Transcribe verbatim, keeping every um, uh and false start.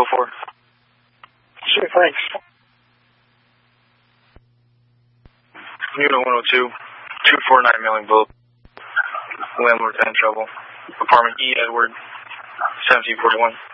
for. Sure, thanks. Unit one oh two, two four nine Milling Boulevard. Landlord's in trouble. Apartment E, Edward, seventeen forty-one.